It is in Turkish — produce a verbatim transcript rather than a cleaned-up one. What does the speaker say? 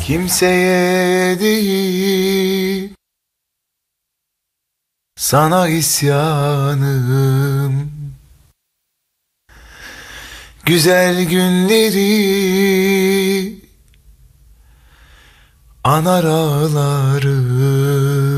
Kimseye değil, sana isyanım. Güzel günleri anar ağlarım.